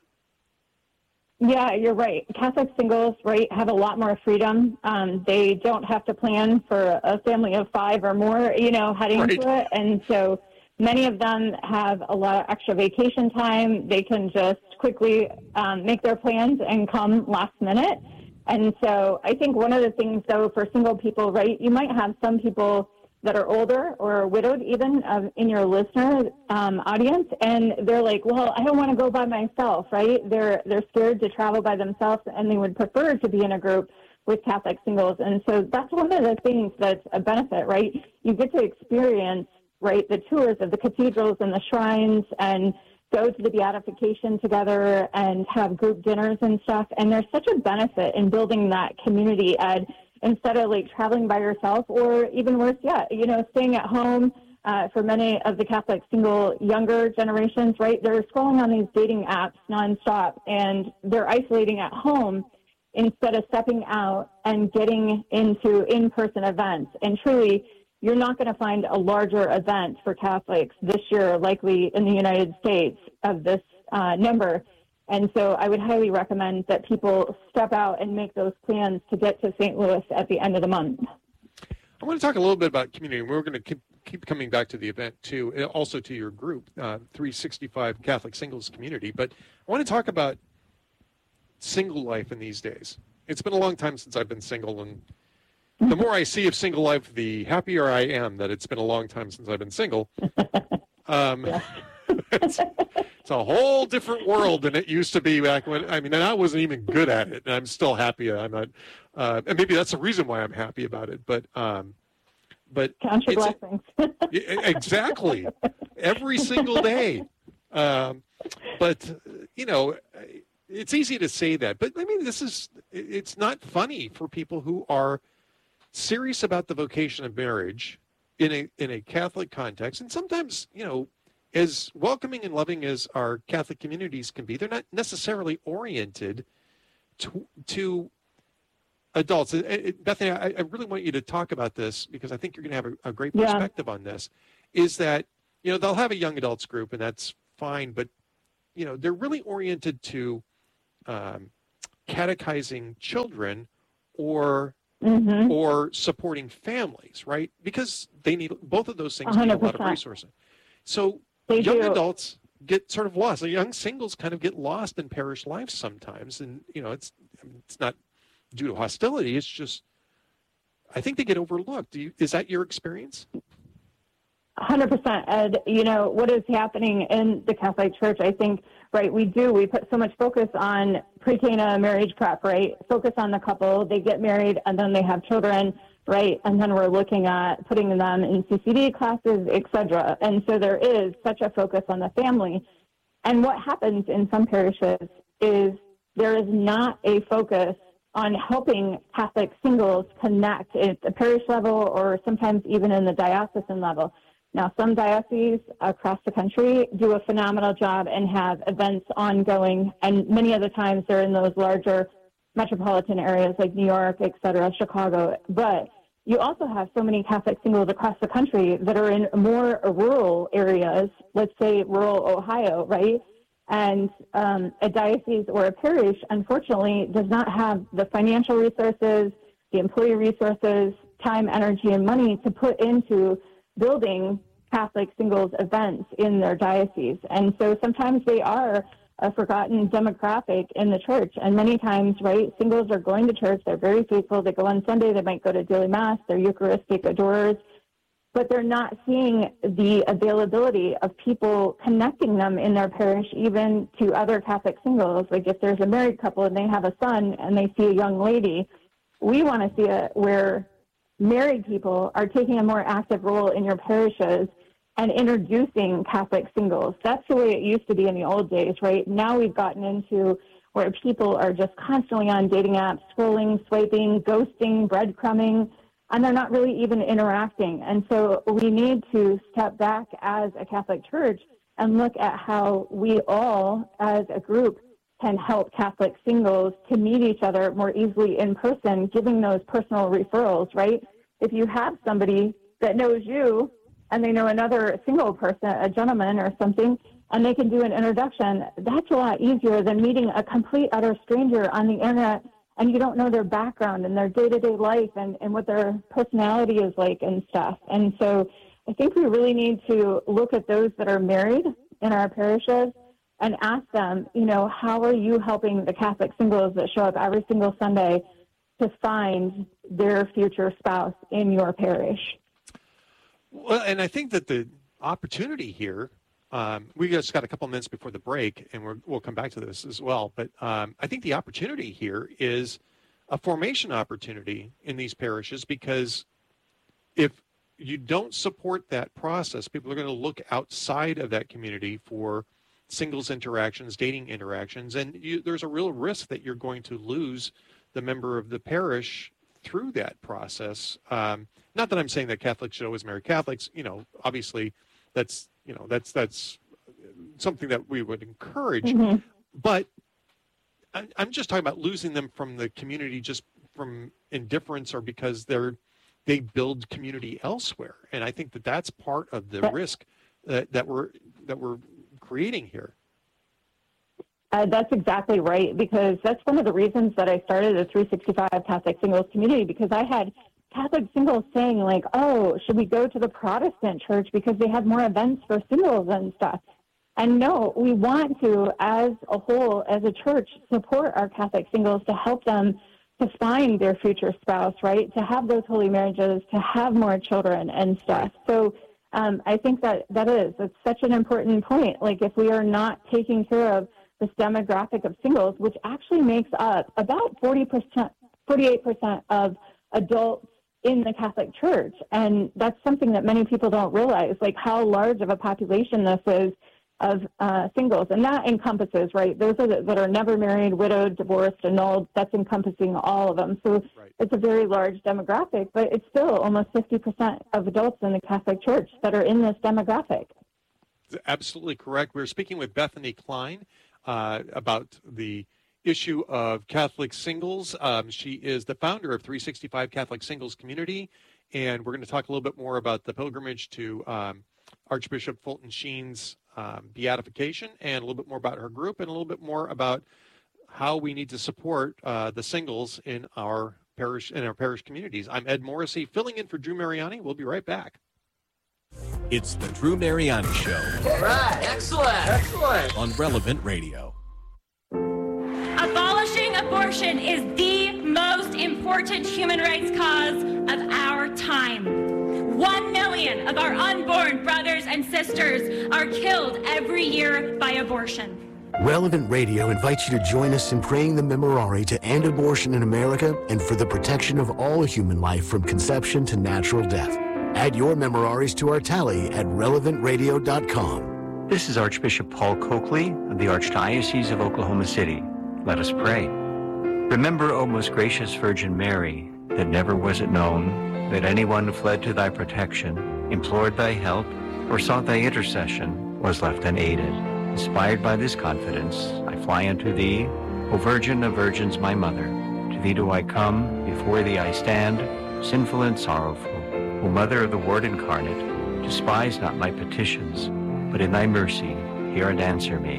Yeah, you're right. Catholic singles, right, have a lot more freedom. Um, they don't have to plan for a family of five or more, you know, heading Right. into it. And so many of them have a lot of extra vacation time. They can just quickly um, make their plans and come last minute. And so I think one of the things, though, for single people, right, you might have some people that are older or widowed even um, in your listener um, audience, and they're like, well, I don't want to go by myself, right? They're they're scared to travel by themselves, and they would prefer to be in a group with Catholic singles. And so that's one of the things that's a benefit, right? You get to experience, right, the tours of the cathedrals and the shrines, and go to the beatification together and have group dinners and stuff. And there's such a benefit in building that community, Ed, instead of like traveling by yourself, or even worse yet, you know, staying at home. Uh, for many of the Catholic single younger generations, right, they're scrolling on these dating apps nonstop, and they're isolating at home instead of stepping out and getting into in-person events. And truly, you're not going to find a larger event for Catholics this year, likely in the United States, of this uh, number. And so I would highly recommend that people step out and make those plans to get to Saint Louis at the end of the month. I want to talk a little bit about community. We're going to keep, keep coming back to the event, too, and also to your group, uh, three sixty-five Catholic Singles Community. But I want to talk about single life in these days. It's been a long time since I've been single, and the more I see of single life, the happier I am that it's been a long time since I've been single. Um, it's, it's a whole different world than it used to be back when, I mean, and I wasn't even good at it, and I'm still happy. I'm not, uh, and maybe that's the reason why I'm happy about it, but, um, but count your blessings. Exactly. Every single day. Um, but, you know, it's easy to say that, but I mean, this is, it's not funny for people who are serious about the vocation of marriage in a in a Catholic context, and sometimes, you know, as welcoming and loving as our Catholic communities can be, they're not necessarily oriented to to adults. And, and Bethany, I, I really want you to talk about this because I think you're going to have a, a great perspective yeah. on this. Is that, you know, they'll have a young adults group, and that's fine, but, you know, they're really oriented to um, catechizing children or mm-hmm. or supporting families, right? Because they need both of those things one hundred percent. Need a lot of resources. So they young do. Adults get sort of lost. So young singles kind of get lost in parish life sometimes, and you know, it's it's not due to hostility. It's just I think they get overlooked. Do you, is that your experience? one hundred percent, Ed. You know, what is happening in the Catholic Church, I think, right, we do. We put so much focus on pre-Cana marriage prep, right? Focus on the couple. They get married, and then they have children, right? And then we're looking at putting them in C C D classes, et cetera. And so there is such a focus on the family. And what happens in some parishes is there is not a focus on helping Catholic singles connect at the parish level or sometimes even in the diocesan level. Now, some dioceses across the country do a phenomenal job and have events ongoing, and many of the times they're in those larger metropolitan areas like New York, et cetera, Chicago. But you also have so many Catholic singles across the country that are in more rural areas, let's say rural Ohio, right? And um, a diocese or a parish, unfortunately, does not have the financial resources, the employee resources, time, energy, and money to put into building Catholic singles events in their diocese. And so sometimes they are a forgotten demographic in the church. And many times, right, singles are going to church. They're very faithful. They go on Sunday. They might go to daily mass. They're Eucharistic adorers. But they're not seeing the availability of people connecting them in their parish, even to other Catholic singles. Like if there's a married couple and they have a son and they see a young lady, we want to see it where married people are taking a more active role in your parishes and introducing Catholic singles. That's the way it used to be in the old days, right? Now we've gotten into where people are just constantly on dating apps, scrolling, swiping, ghosting, breadcrumbing, and they're not really even interacting. And so we need to step back as a Catholic Church and look at how we all, as a group, can help Catholic singles to meet each other more easily in person, giving those personal referrals, right? If you have somebody that knows you and they know another single person, a gentleman or something, and they can do an introduction, that's a lot easier than meeting a complete utter stranger on the internet and you don't know their background and their day-to-day life and, and what their personality is like and stuff. And so I think we really need to look at those that are married in our parishes and ask them, you know, how are you helping the Catholic singles that show up every single Sunday to find their future spouse in your parish? Well, and I think that the opportunity here, um, we just got a couple minutes before the break, and we're, we'll come back to this as well, but um, I think the opportunity here is a formation opportunity in these parishes, because if you don't support that process, people are going to look outside of that community for singles interactions, dating interactions, and you, there's a real risk that you're going to lose the member of the parish through that process. Um, not that I'm saying that Catholics should always marry Catholics. You know, obviously, that's you know that's that's something that we would encourage. Mm-hmm. But I, I'm just talking about losing them from the community just from indifference or because they're they build community elsewhere. And I think that that's part of the risk that, that we're that we're creating here. Uh, that's exactly right, because that's one of the reasons that I started the three sixty-five Catholic Singles community, because I had Catholic singles saying like, oh, should we go to the Protestant church because they have more events for singles and stuff? And no, we want to, as a whole, as a church, support our Catholic singles to help them to find their future spouse, right? To have those holy marriages, to have more children and stuff. So um, I think that that is, it's such an important point. Like if we are not taking care of this demographic of singles, which actually makes up about forty percent, forty-eight percent of adults in the Catholic Church. And that's something that many people don't realize, like how large of a population this is of uh, singles, and that encompasses, right, those are the, that are never married, widowed, divorced, annulled. That's encompassing all of them. So right. It's a very large demographic, but it's still almost fifty percent of adults in the Catholic Church that are in this demographic. Absolutely correct. We're speaking with Bethany Klein uh, about the issue of Catholic singles. Um, she is the founder of three sixty-five Catholic Singles Community, and we're going to talk a little bit more about the pilgrimage to um, Archbishop Fulton Sheen's um, beatification, and a little bit more about her group, and a little bit more about how we need to support uh, the singles in our parish in our parish communities. I'm Ed Morrissey, filling in for Drew Mariani. We'll be right back. It's the Drew Mariani Show. All right, excellent, excellent. On Relevant Radio. Abolishing abortion is the most important human rights cause of our time. One million of our unborn brothers and sisters are killed every year by abortion. Relevant Radio invites you to join us in praying the Memorare to end abortion in America and for the protection of all human life from conception to natural death. Add your Memoraries to our tally at relevant radio dot com. This is Archbishop Paul Coakley of the Archdiocese of Oklahoma City. Let us pray. Remember, O most gracious Virgin Mary, that never was it known that anyone who fled to thy protection, implored thy help, or sought thy intercession was left unaided. Inspired by this confidence, I fly unto thee, O Virgin of Virgins, my Mother. To thee do I come, before thee I stand, sinful and sorrowful. O Mother of the Word incarnate, despise not my petitions, but in thy mercy hear and answer me.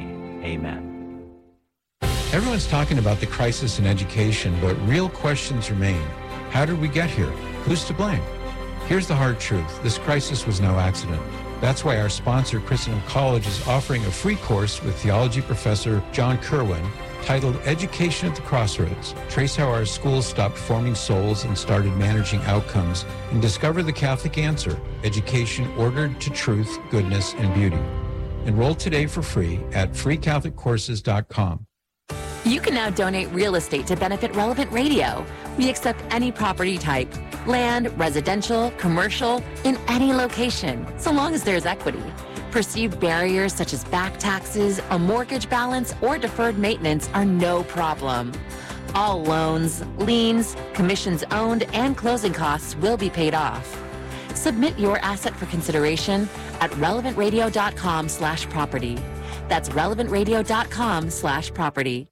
Amen. Everyone's talking about the crisis in education, but real questions remain. How did we get here? Who's to blame? Here's the hard truth. This crisis was no accident. That's why our sponsor, Christendom College, is offering a free course with theology professor John Kerwin titled Education at the Crossroads. Trace how our schools stopped forming souls and started managing outcomes, and discover the Catholic answer, education ordered to truth, goodness, and beauty. Enroll today for free at free catholic courses dot com. You can now donate real estate to benefit Relevant Radio. We accept any property type, land, residential, commercial, in any location, so long as there's equity. Perceived barriers such as back taxes, a mortgage balance, or deferred maintenance are no problem. All loans, liens, commissions owned, and closing costs will be paid off. Submit your asset for consideration at relevant radio dot com slash property. That's relevant radio dot com slash property.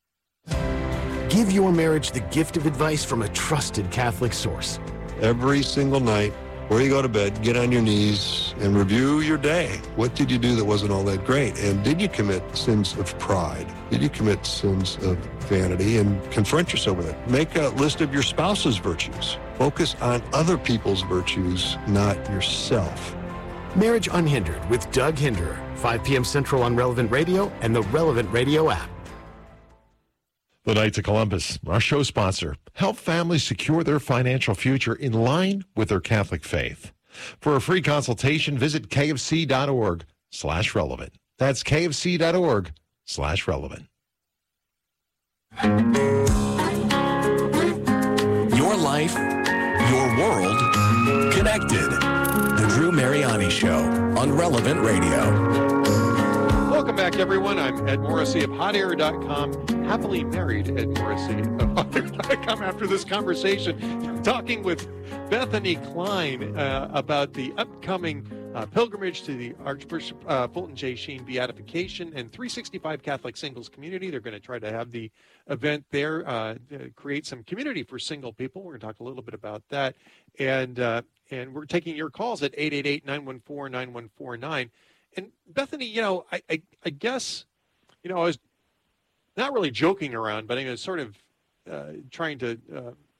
Give your marriage the gift of advice from a trusted Catholic source. Every single night, before you go to bed, get on your knees and review your day. What did you do that wasn't all that great? And did you commit sins of pride? Did you commit sins of vanity? And confront yourself with it. Make a list of your spouse's virtues. Focus on other people's virtues, not yourself. Marriage Unhindered with Doug Hinderer, five p.m. Central on Relevant Radio and the Relevant Radio app. The Knights of Columbus, our show sponsor, help families secure their financial future in line with their Catholic faith. For a free consultation, visit kfc.org slash relevant. That's kfc.org slash relevant. Your life, your world, connected. The Drew Mariani Show on Relevant Radio. Welcome back, everyone. I'm Ed Morrissey of hot air dot com. Happily married Ed Morrissey of hot air dot com after this conversation, talking with Bethany Klein uh, about the upcoming uh, pilgrimage to the Archbishop uh, Fulton J. Sheen beatification and three sixty-five Catholic Singles Community. They're going to try to have the event there, uh, to create some community for single people. We're going to talk a little bit about that. And, uh, and we're taking your calls at eight eight eight, nine one four, nine one four nine. And Bethany, you know, I, I, I guess, you know, I was not really joking around, but I was sort of uh, trying to uh,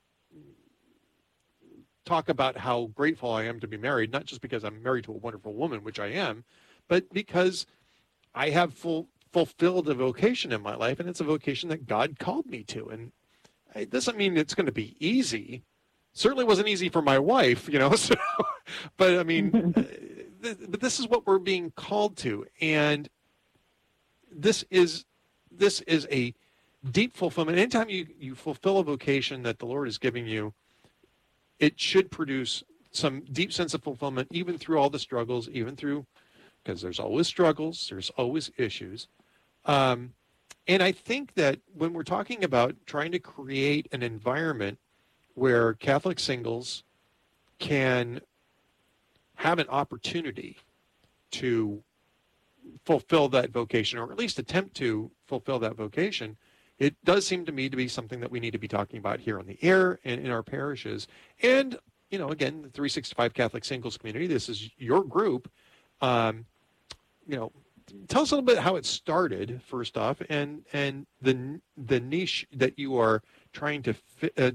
talk about how grateful I am to be married, not just because I'm married to a wonderful woman, which I am, but because I have full, fulfilled a vocation in my life, and it's a vocation that God called me to. And it doesn't mean it's going to be easy. Certainly wasn't easy for my wife, you know, so, but I mean... But this is what we're being called to, and this is this is a deep fulfillment. Anytime you, you fulfill a vocation that the Lord is giving you, it should produce some deep sense of fulfillment, even through all the struggles, even through because there's always struggles, there's always issues. Um, and I think that when we're talking about trying to create an environment where Catholic singles can have an opportunity to fulfill that vocation, or at least attempt to fulfill that vocation, it does seem to me to be something that we need to be talking about here on the air and in our parishes. And, you know, again, the three sixty-five Catholic Singles Community, this is your group. Um, you know, tell us a little bit how it started, first off, and and the the niche that you are trying to fit, uh,